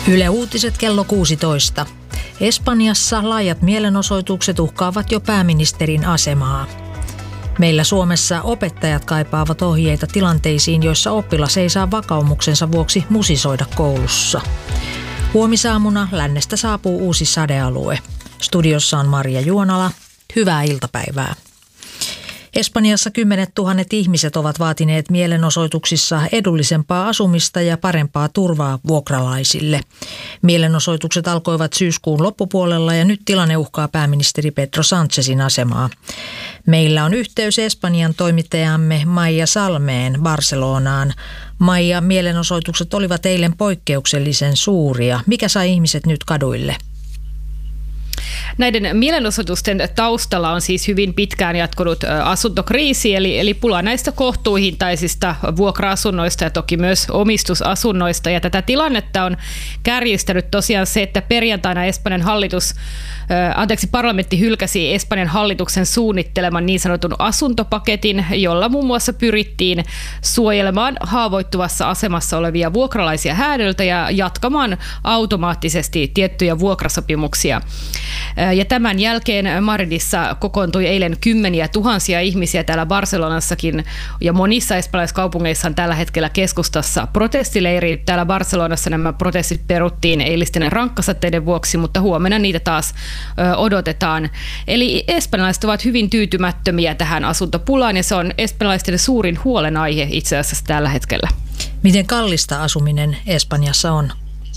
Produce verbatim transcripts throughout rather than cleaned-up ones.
Yle Uutiset kello kuusitoista. Espanjassa laajat mielenosoitukset uhkaavat jo pääministerin asemaa. Meillä Suomessa opettajat kaipaavat ohjeita tilanteisiin, joissa oppilas ei saa vakaumuksensa vuoksi musisoida koulussa. Huomisaamuna lännestä saapuu uusi sadealue. Studiossa on Marja Juonala. Hyvää iltapäivää. Espanjassa kymmenet tuhannet ihmiset ovat vaatineet mielenosoituksissa edullisempaa asumista ja parempaa turvaa vuokralaisille. Mielenosoitukset alkoivat syyskuun loppupuolella ja nyt tilanne uhkaa pääministeri Pedro Sánchezin asemaa. Meillä on yhteys Espanjan toimittajamme Maija Salmeen Barcelonaan. Maija, mielenosoitukset olivat eilen poikkeuksellisen suuria. Mikä sai ihmiset nyt kaduille? Näiden mielenosoitusten taustalla on siis hyvin pitkään jatkunut asuntokriisi, eli, eli pula näistä kohtuuhintaisista vuokra-asunnoista ja toki myös omistusasunnoista. Ja tätä tilannetta on kärjistänyt tosiaan se, että perjantaina Espanjan hallitus, anteeksi, parlamentti hylkäsi Espanjan hallituksen suunnitteleman niin sanotun asuntopaketin, jolla muun muassa pyrittiin suojelemaan haavoittuvassa asemassa olevia vuokralaisia häädöltä ja jatkamaan automaattisesti tiettyjä vuokrasopimuksia. Ja tämän jälkeen Madridissa kokoontui eilen kymmeniä tuhansia ihmisiä, täällä Barcelonassakin ja monissa espanjalaiskaupungeissa on tällä hetkellä keskustassa protestileiri. Täällä Barcelonassa nämä protestit peruttiin eilisten rankkasateiden vuoksi, mutta huomenna niitä taas ö, odotetaan. Eli espanjalaiset ovat hyvin tyytymättömiä tähän asuntopulaan ja se on espanjalaisten suurin huolenaihe itse asiassa tällä hetkellä. Miten kallista asuminen Espanjassa on?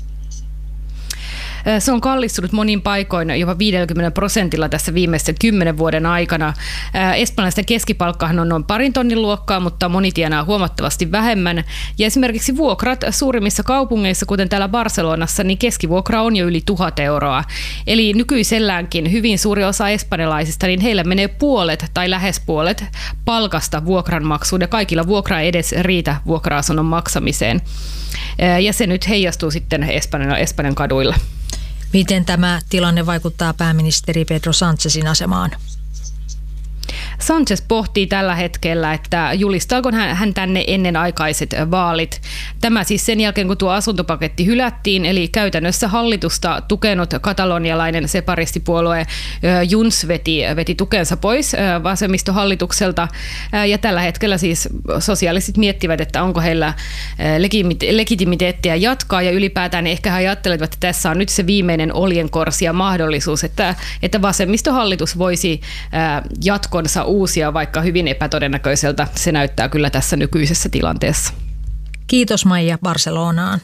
Se on kallistunut monin paikoin jopa viidelläkymmenellä prosentilla tässä viimeisten kymmenen vuoden aikana. Espanjalaisten keskipalkkahan on noin parin tonnin luokkaa, mutta moni tienaa huomattavasti vähemmän. Ja esimerkiksi vuokrat suurimmissa kaupungeissa, kuten täällä Barcelonassa, niin keskivuokra on jo yli tuhat euroa. Eli nykyiselläänkin hyvin suuri osa espanjalaisista, niin heillä menee puolet tai lähes puolet palkasta vuokranmaksuun ja kaikilla vuokra ei edes riitä vuokra-asunnon maksamiseen. Ja se nyt heijastuu sitten Espanjan, Espanjan kaduilla. Miten tämä tilanne vaikuttaa pääministeri Pedro Sánchezin asemaan? Sánchez pohtii tällä hetkellä, että julistaako hän, hän tänne ennenaikaiset vaalit. Tämä siis sen jälkeen, kun tuo asuntopaketti hylättiin, eli käytännössä hallitusta tukenut katalonialainen separistipuolue Junts veti, veti tukensa pois vasemmistohallitukselta. Ja tällä hetkellä siis sosiaaliset miettivät, että onko heillä legitimiteettiä jatkaa, ja ylipäätään ehkä he ajattelevat, että tässä on nyt se viimeinen oljenkorsi ja mahdollisuus, että, että vasemmistohallitus voisi jatkonsa uusia, vaikka hyvin epätodennäköiseltä se näyttää kyllä tässä nykyisessä tilanteessa. Kiitos Maija Barcelonaan.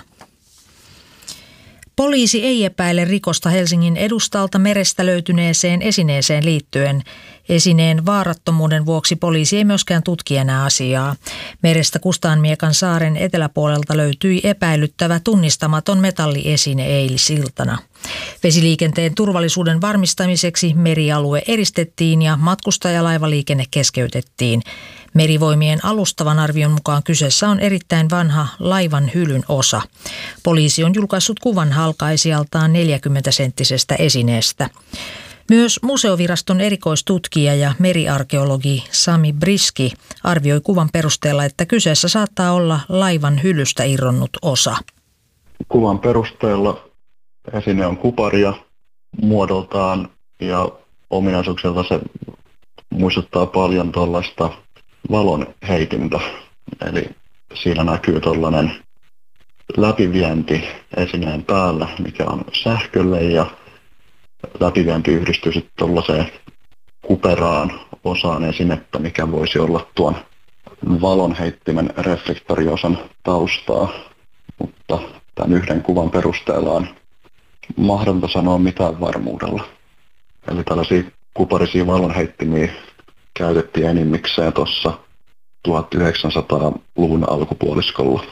Poliisi ei epäile rikosta Helsingin edustalta merestä löytyneeseen esineeseen liittyen. Esineen vaarattomuuden vuoksi poliisi ei myöskään tutki enää asiaa. Merestä Kustaanmiekan saaren eteläpuolelta löytyi epäilyttävä tunnistamaton metalliesine eilisiltana. Vesiliikenteen turvallisuuden varmistamiseksi merialue eristettiin ja matkustajalaivaliikenne keskeytettiin. Merivoimien alustavan arvion mukaan kyseessä on erittäin vanha laivan hylyn osa. Poliisi on julkaissut kuvan halkaisijaltaan neljäkymmentä-senttisestä esineestä. Myös museoviraston erikoistutkija ja meriarkeologi Sami Briski arvioi kuvan perusteella, että kyseessä saattaa olla laivan hylystä irronnut osa. Kuvan perusteella esine on kuparia muodoltaan ja ominaisuuksilta se muistuttaa paljon tuollaista valonheitintä. Eli siinä näkyy tuollainen läpivienti esineen päällä, mikä on sähkölle, ja läpivienti yhdistyy sitten tuollaiseen kuperaan osaan esinettä, mikä voisi olla tuon valonheittimen reflektoriosan taustaa. Mutta tämän yhden kuvan perusteella on mahdotonta sanoa mitään varmuudella. Eli tällaisia kuparisia valonheittimiä käytettiin enimmikseen tuossa tuhatyhdeksänsataaluvun alkupuoliskolla.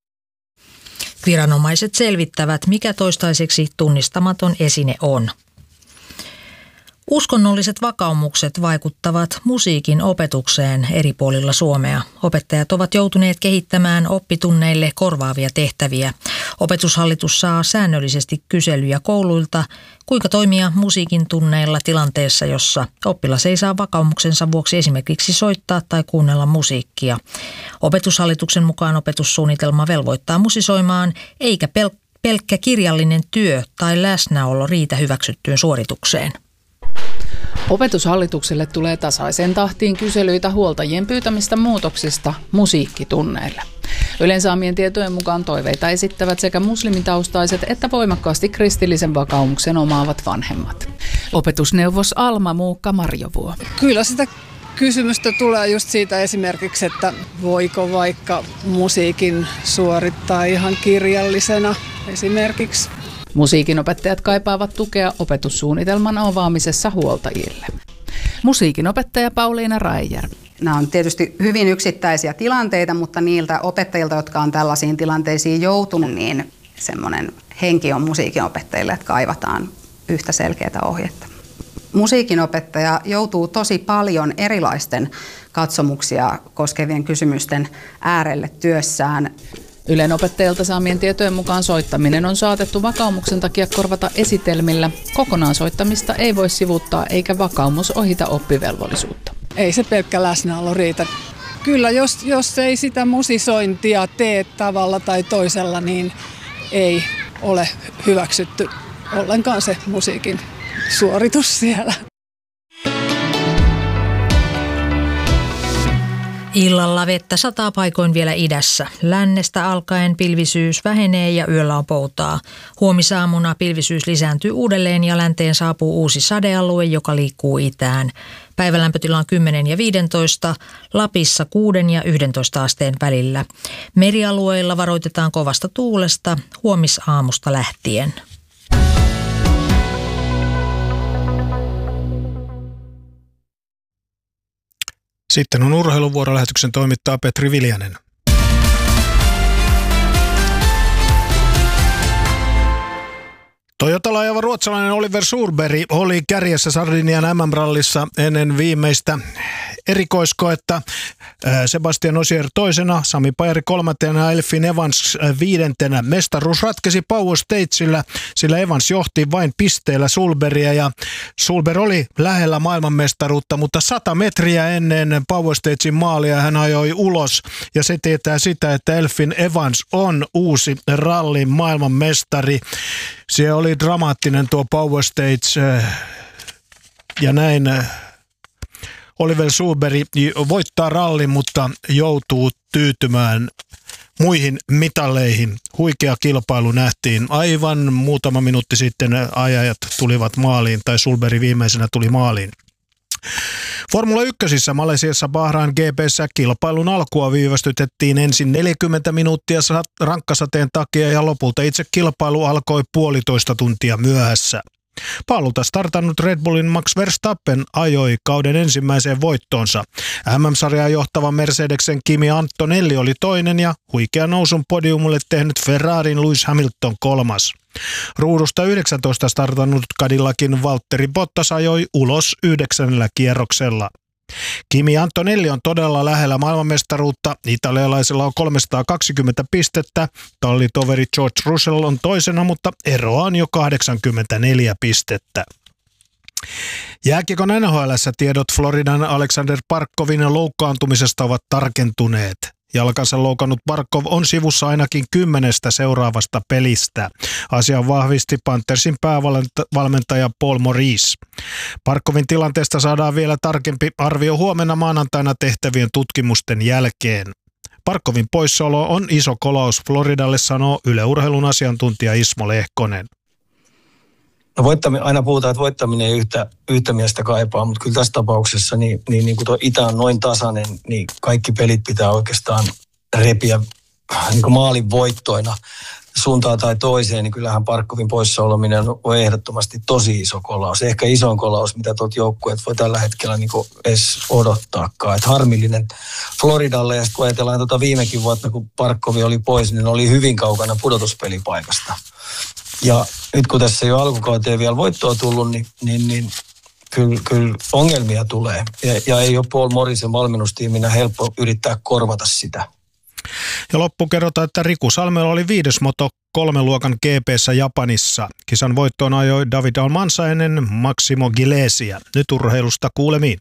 Viranomaiset selvittävät, mikä toistaiseksi tunnistamaton esine on. Uskonnolliset vakaumukset vaikuttavat musiikin opetukseen eri puolilla Suomea. Opettajat ovat joutuneet kehittämään oppitunneille korvaavia tehtäviä. Opetushallitus saa säännöllisesti kyselyjä kouluilta, kuinka toimia musiikin tunneilla tilanteessa, jossa oppilas ei saa vakaumuksensa vuoksi esimerkiksi soittaa tai kuunnella musiikkia. Opetushallituksen mukaan opetussuunnitelma velvoittaa musisoimaan eikä pelkästään pelkkä kirjallinen työ tai läsnäolo riitä hyväksyttyyn suoritukseen. Opetushallitukselle tulee tasaiseen tahtiin kyselyitä huoltajien pyytämistä muutoksista musiikkitunneille. Ylen saamien tietojen mukaan toiveita esittävät sekä muslimitaustaiset että voimakkaasti kristillisen vakaumuksen omaavat vanhemmat. Opetusneuvos Alma Muukka Marjovuo. Kyllä sitä kysymystä tulee just siitä esimerkiksi, että voiko vaikka musiikin suorittaa ihan kirjallisena esimerkiksi. Musiikinopettajat kaipaavat tukea opetussuunnitelman avaamisessa huoltajille. Musiikinopettaja Pauliina Raijärvi. Nämä on tietysti hyvin yksittäisiä tilanteita, mutta niiltä opettajilta, jotka on tällaisiin tilanteisiin joutunut, niin semmoinen henki on musiikinopettajille, että kaivataan yhtä selkeää ohjetta. Musiikinopettaja joutuu tosi paljon erilaisten katsomuksia koskevien kysymysten äärelle työssään. Ylen opettajilta saamien tietojen mukaan soittaminen on saatettu vakaumuksen takia korvata esitelmillä. Kokonaan soittamista ei voi sivuuttaa eikä vakaumus ohita oppivelvollisuutta. Ei se pelkkä läsnäolo riitä. Kyllä, jos, jos ei sitä musisointia tee tavalla tai toisella, niin ei ole hyväksytty ollenkaan se musiikin suoritus siellä. Illalla vettä sataa paikoin vielä idässä. Lännestä alkaen pilvisyys vähenee ja yöllä on poutaa. Huomisaamuna pilvisyys lisääntyy uudelleen ja länteen saapuu uusi sadealue, joka liikkuu itään. Päivälämpötila on kymmenen ja viisitoista, Lapissa kuuden ja yhdentoista asteen välillä. Merialueilla varoitetaan kovasta tuulesta huomisaamusta lähtien. Sitten on urheiluvuorolähetyksen toimittaa Petri Viljanen. Toyotalla ajava ruotsalainen Oliver Solberg oli kärjessä Sardinian M M-rallissa ennen viimeistä erikoiskoetta. Sebastian Ogier toisena, Sami Pajari kolmantena ja Elfyn Evans viidentenä. Mestaruus ratkesi Power Stagella, sillä Evans johti vain pisteellä Solbergia ja Solberg oli lähellä maailmanmestaruutta, mutta sata metriä ennen Power Stagen maalia hän ajoi ulos ja se tietää sitä, että Elfyn Evans on uusi rallin maailmanmestari. Se oli dramaattinen tuo Power Stage ja näin Oliver Solberg voittaa rallin, mutta joutuu tyytymään muihin mitaleihin. Huikea kilpailu nähtiin. Aivan muutama minuutti sitten ajajat tulivat maaliin, tai Solberg viimeisenä tuli maaliin. Formula ykkösissä Malesiassa Bahrain G P:ssä kilpailun alkua viivästytettiin ensin neljäkymmentä minuuttia rankkasateen takia ja lopulta itse kilpailu alkoi puolitoista tuntia myöhässä. Paalulta startannut Red Bullin Max Verstappen ajoi kauden ensimmäiseen voittoonsa. M M-sarjaa johtava Mercedesen Kimi Antonelli oli toinen ja huikea nousun podiumille tehnyt Ferrarin Lewis Hamilton kolmas. Ruudusta yhdeksäntoista startannut Cadillacin Valtteri Bottas ajoi ulos yhdeksännellä kierroksella. Kimi Antonelli on todella lähellä maailmanmestaruutta. Italialaisella on kolmesataakaksikymmentä pistettä. Tallitoveri George Russell on toisena, mutta eroa on jo kahdeksankymmentäneljä pistettä. Jääkiekon N H L:ssä tiedot Floridan Alexander Barkovin loukkaantumisesta ovat tarkentuneet. Jalkansa loukannut Barkov on sivussa ainakin kymmenestä seuraavasta pelistä. Asian vahvisti Panthersin päävalmentaja Paul Maurice. Barkovin tilanteesta saadaan vielä tarkempi arvio huomenna maanantaina tehtävien tutkimusten jälkeen. Barkovin poissaolo on iso kolaus Floridalle, sanoo Yle Urheilun asiantuntija Ismo Lehkonen. No voittami, aina puhutaan, että voittaminen ei yhtä, yhtä miestä kaipaa, mutta kyllä tässä tapauksessa, niin, niin, niin kun tuo itä on noin tasainen, niin kaikki pelit pitää oikeastaan repiä niin kuin maalin voittoina suuntaan tai toiseen, niin kyllähän Barkovin poissaolominen on ehdottomasti tosi iso kolaus. Ehkä isoin kolaus, mitä tuot joukkueet voi tällä hetkellä niin kuin edes odottaakaan. Että harmillinen Floridalle, ja sitten kun ajatellaan tuota viimekin vuotta, kun Barkovi oli pois, niin oli hyvin kaukana pudotuspelipaikasta. Ja nyt kun tässä ei ole alkukauteen vielä voittoa tullut, niin, niin, niin kyllä, kyllä ongelmia tulee. Ja, ja ei ole Paul Morrisen valmennustiiminä helppo yrittää korvata sitä. Ja loppu kerrotaan, että Riku Salmela oli viides Moto kolmen luokan G P:ssä Japanissa. Kisan voittoon ajoi David Almansa ennen Maximo Gilesia. Nyt urheilusta kuulemiin.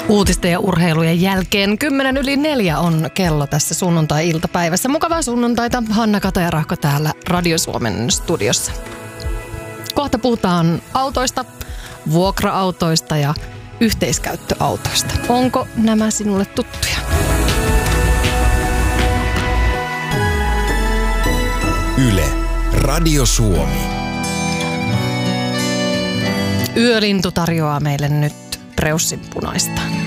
Uutisten ja urheilujen jälkeen kymmenen yli neljä on kello tässä sunnuntai-iltapäivässä. Mukavaa sunnuntaita, Hanna Katajarahko täällä Radio Suomen studiossa. Kohta puhutaan autoista, vuokra-autoista ja yhteiskäyttöautoista. Onko nämä sinulle tuttuja? Yle, Radio Suomi. Yölintu tarjoaa meille nyt preussin punaista.